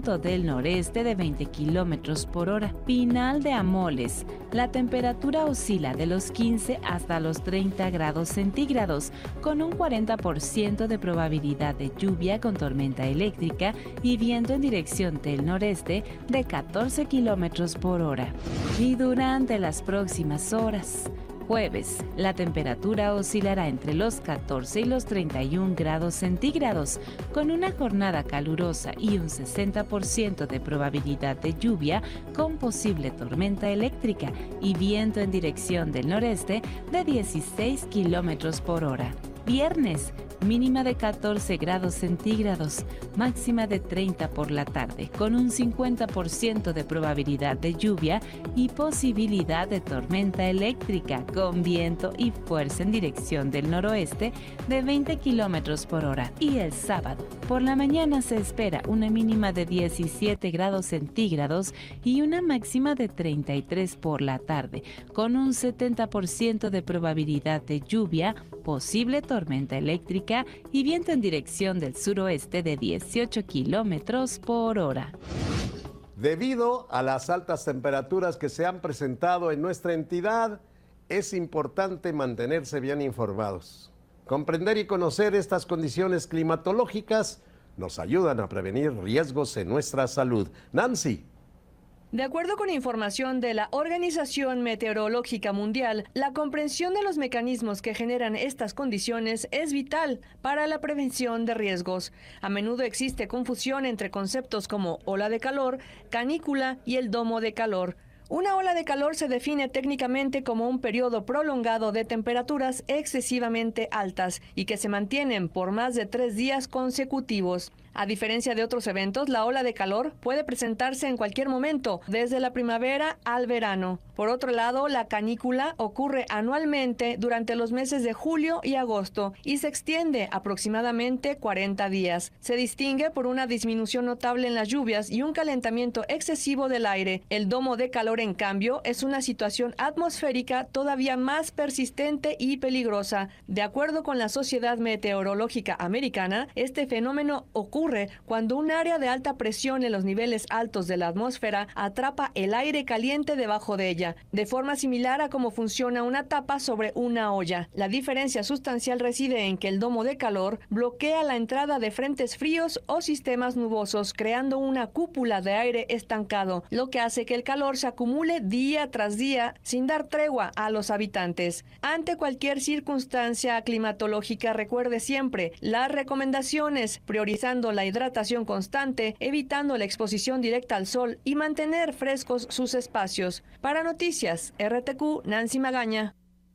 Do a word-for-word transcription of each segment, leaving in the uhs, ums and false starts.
viento del noreste de veinte kilómetros por hora. Pinal de Amoles, la temperatura oscila de los quince hasta los treinta grados centígrados, con un cuarenta por ciento de probabilidad de lluvia con tormenta eléctrica y viento en dirección del noreste de catorce kilómetros por hora. Y durante las próximas horas, jueves, la temperatura oscilará entre los catorce y los treinta y un grados centígrados, con una jornada calurosa y un sesenta por ciento de probabilidad de lluvia con posible tormenta eléctrica y viento en dirección del noreste de dieciséis kilómetros por hora. Viernes, mínima de catorce grados centígrados, máxima de treinta por la tarde, con un cincuenta por ciento de probabilidad de lluvia y posibilidad de tormenta eléctrica con viento y fuerza en dirección del noroeste de veinte kilómetros por hora. Y el sábado, por la mañana se espera una mínima de diecisiete grados centígrados y una máxima de treinta y tres por la tarde, con un setenta por ciento de probabilidad de lluvia, posible tormenta eléctrica y viento en dirección del suroeste de dieciocho kilómetros por hora. Debido a las altas temperaturas que se han presentado en nuestra entidad, es importante mantenerse bien informados. Comprender y conocer estas condiciones climatológicas nos ayudan a prevenir riesgos en nuestra salud. Nancy. De acuerdo con información de la Organización Meteorológica Mundial, la comprensión de los mecanismos que generan estas condiciones es vital para la prevención de riesgos. A menudo existe confusión entre conceptos como ola de calor, canícula y el domo de calor. Una ola de calor se define técnicamente como un periodo prolongado de temperaturas excesivamente altas y que se mantienen por más de tres días consecutivos. A diferencia de otros eventos, la ola de calor puede presentarse en cualquier momento, desde la primavera al verano. Por otro lado, la canícula ocurre anualmente durante los meses de julio y agosto y se extiende aproximadamente cuarenta días. Se distingue por una disminución notable en las lluvias y un calentamiento excesivo del aire. El domo de calor, en cambio, es una situación atmosférica todavía más persistente y peligrosa. De acuerdo con la Sociedad Meteorológica Americana, este fenómeno ocurre cuando un área de alta presión en los niveles altos de la atmósfera atrapa el aire caliente debajo de ella, de forma similar a cómo funciona una tapa sobre una olla. La diferencia sustancial reside en que el domo de calor bloquea la entrada de frentes fríos o sistemas nubosos, creando una cúpula de aire estancado, lo que hace que el calor se acumule día tras día sin dar tregua a los habitantes. Ante cualquier circunstancia climatológica, recuerde siempre las recomendaciones, priorizando la hidratación constante, evitando la exposición directa al sol y mantener frescos sus espacios. Para Noticias R T Q, Nancy Magaña.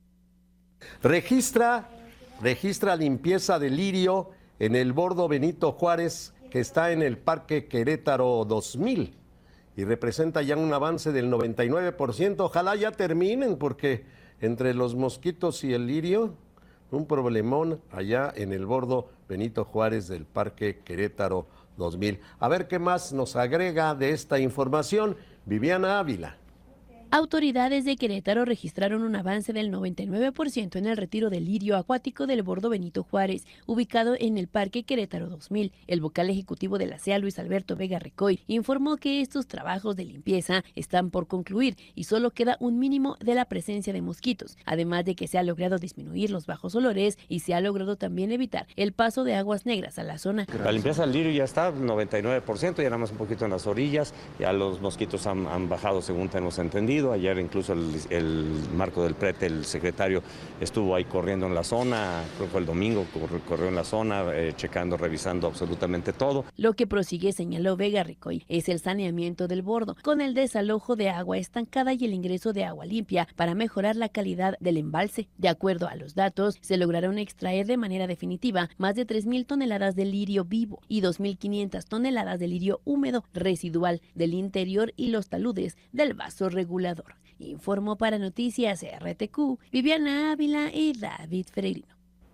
Registra, registra limpieza de lirio en el bordo Benito Juárez, que está en el Parque Querétaro dos mil, y representa ya un avance del noventa y nueve por ciento. Ojalá ya terminen, porque entre los mosquitos y el lirio, un problemón allá en el bordo Benito Juárez del Parque Querétaro dos mil. A ver qué más nos agrega de esta información Viviana Ávila. Autoridades de Querétaro registraron un avance del noventa y nueve por ciento en el retiro del lirio acuático del bordo Benito Juárez, ubicado en el Parque Querétaro dos mil. El vocal ejecutivo de la C E A, Luis Alberto Vega Ricoy, informó que estos trabajos de limpieza están por concluir y solo queda un mínimo de la presencia de mosquitos, además de que se ha logrado disminuir los bajos olores y se ha logrado también evitar el paso de aguas negras a la zona. La limpieza del lirio ya está, noventa y nueve por ciento, ya nada más un poquito en las orillas, ya los mosquitos han, han bajado según tenemos entendido. Ayer incluso el, el Marco del Prete, el secretario, estuvo ahí corriendo en la zona, creo que fue el domingo, corrió en la zona, eh, checando, revisando absolutamente todo. Lo que prosigue, señaló Vega Ricoy, es el saneamiento del bordo, con el desalojo de agua estancada y el ingreso de agua limpia para mejorar la calidad del embalse. De acuerdo a los datos, se lograron extraer de manera definitiva más de tres mil toneladas de lirio vivo y dos mil quinientas toneladas de lirio húmedo residual del interior y los taludes del vaso regulador. Informó para Noticias R T Q, Viviana Ávila y David Ferreirino.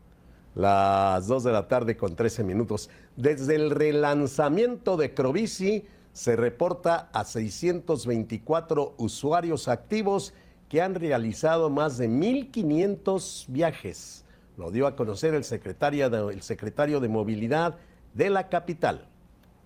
Las dos de la tarde con trece minutos. Desde el relanzamiento de Crobici se reporta a seiscientos veinticuatro usuarios activos que han realizado más de mil quinientos viajes. Lo dio a conocer el secretario de, el secretario de Movilidad de la capital.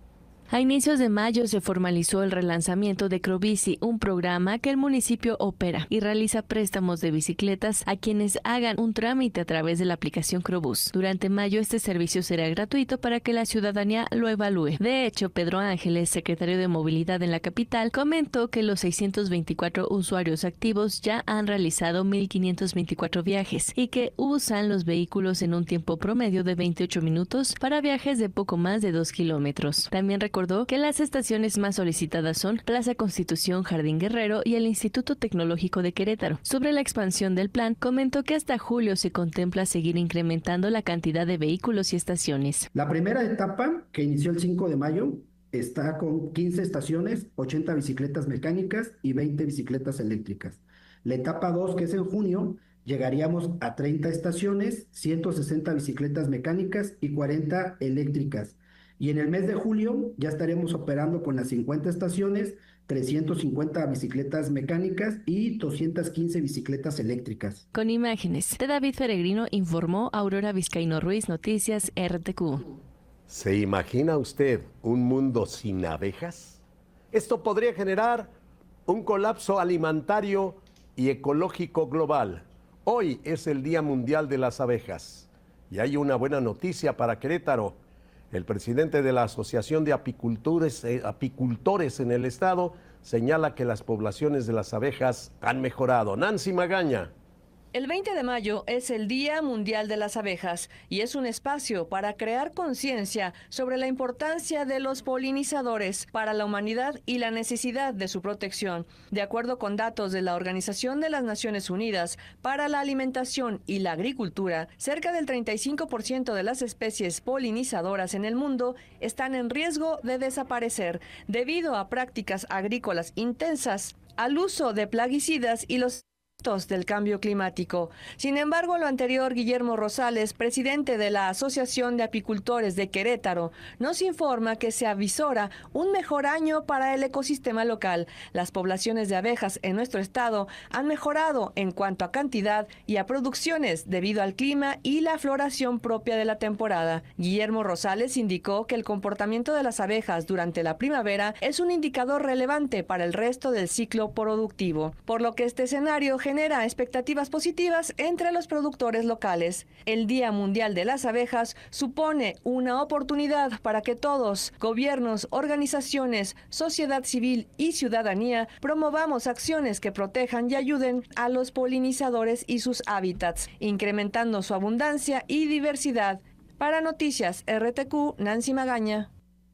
A inicios de mayo se formalizó el relanzamiento de Crobici, un programa que el municipio opera y realiza préstamos de bicicletas a quienes hagan un trámite a través de la aplicación Crobús. Durante mayo este servicio será gratuito para que la ciudadanía lo evalúe. De hecho, Pedro Ángeles, secretario de Movilidad en la capital, comentó que los seiscientos veinticuatro usuarios activos ya han realizado mil quinientos veinticuatro viajes y que usan los vehículos en un tiempo promedio de veintiocho minutos para viajes de poco más de dos kilómetros. También recordó que las estaciones más solicitadas son Plaza Constitución, Jardín Guerrero y el Instituto Tecnológico de Querétaro. Sobre la expansión del plan, comentó que hasta julio se contempla seguir incrementando la cantidad de vehículos y estaciones. La primera etapa, que inició el cinco de mayo, está con quince estaciones, ochenta bicicletas mecánicas y veinte bicicletas eléctricas. La etapa dos, que es en junio, llegaríamos a treinta estaciones, ciento sesenta bicicletas mecánicas y cuarenta eléctricas. Y en el mes de julio ya estaremos operando con las cincuenta estaciones, trescientas cincuenta bicicletas mecánicas y doscientas quince bicicletas eléctricas. Con imágenes de David Peregrino, informó Aurora Vizcaíno Ruiz, Noticias R T Q. ¿Se imagina usted un mundo sin abejas? Esto podría generar un colapso alimentario y ecológico global. Hoy es el Día Mundial de las Abejas y hay una buena noticia para Querétaro. El presidente de la Asociación de Apicultores, eh, Apicultores en el estado señala que las poblaciones de las abejas han mejorado. Nancy Magaña. El veinte de mayo es el Día Mundial de las Abejas y es un espacio para crear conciencia sobre la importancia de los polinizadores para la humanidad y la necesidad de su protección. De acuerdo con datos de la Organización de las Naciones Unidas para la Alimentación y la Agricultura, cerca del treinta y cinco por ciento de las especies polinizadoras en el mundo están en riesgo de desaparecer debido a prácticas agrícolas intensas, al uso de plaguicidas y los del cambio climático. Sin embargo, lo anterior, Guillermo Rosales, presidente de la Asociación de Apicultores de Querétaro, nos informa que se avisora un mejor año para el ecosistema local. Las poblaciones de abejas en nuestro estado han mejorado en cuanto a cantidad y a producciones debido al clima y la floración propia de la temporada. Guillermo Rosales indicó que el comportamiento de las abejas durante la primavera es un indicador relevante para el resto del ciclo productivo, por lo que este escenario genera genera expectativas positivas entre los productores locales. El Día Mundial de las Abejas supone una oportunidad para que todos, gobiernos, organizaciones, sociedad civil y ciudadanía, promovamos acciones que protejan y ayuden a los polinizadores y sus hábitats, incrementando su abundancia y diversidad. Para Noticias R T Q, Nancy Magaña.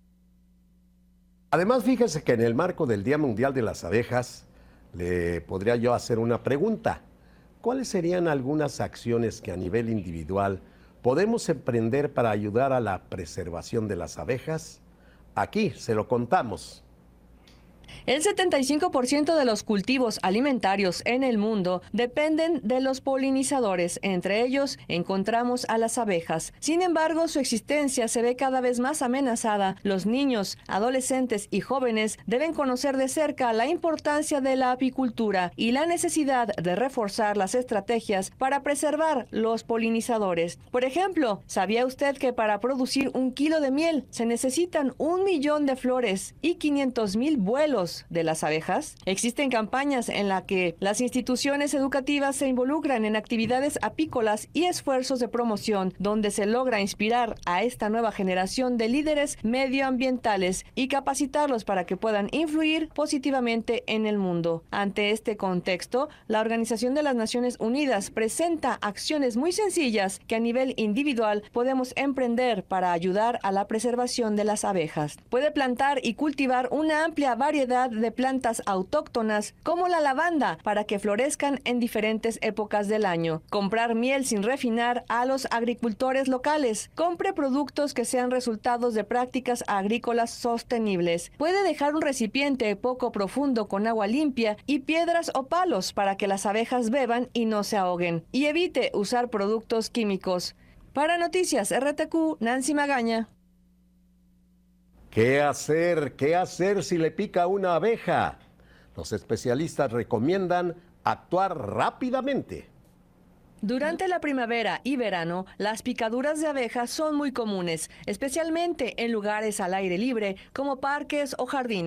Además, fíjese que en el marco del Día Mundial de las Abejas, le podría yo hacer una pregunta. ¿Cuáles serían algunas acciones que a nivel individual podemos emprender para ayudar a la preservación de las abejas? Aquí se lo contamos. El setenta y cinco por ciento de los cultivos alimentarios en el mundo dependen de los polinizadores. Entre ellos encontramos a las abejas. Sin embargo, su existencia se ve cada vez más amenazada. Los niños, adolescentes y jóvenes deben conocer de cerca la importancia de la apicultura y la necesidad de reforzar las estrategias para preservar los polinizadores. Por ejemplo, ¿sabía usted que para producir un kilo de miel se necesitan un millón de flores y quinientos mil vuelos de las abejas? Existen campañas en las que las instituciones educativas se involucran en actividades apícolas y esfuerzos de promoción, donde se logra inspirar a esta nueva generación de líderes medioambientales y capacitarlos para que puedan influir positivamente en el mundo. Ante este contexto, la Organización de las Naciones Unidas presenta acciones muy sencillas que a nivel individual podemos emprender para ayudar a la preservación de las abejas. Puede plantar y cultivar una amplia variedad de plantas autóctonas como la lavanda para que florezcan en diferentes épocas del año. Comprar miel sin refinar a los agricultores locales. Compre productos que sean resultados de prácticas agrícolas sostenibles. Puede dejar un recipiente poco profundo con agua limpia y piedras o palos para que las abejas beban y no se ahoguen. Y evite usar productos químicos. Para Noticias R T Q, Nancy Magaña. ¿Qué hacer? ¿Qué hacer si le pica una abeja? Los especialistas recomiendan actuar rápidamente. Durante la primavera y verano, las picaduras de abejas son muy comunes, especialmente en lugares al aire libre como parques o jardines.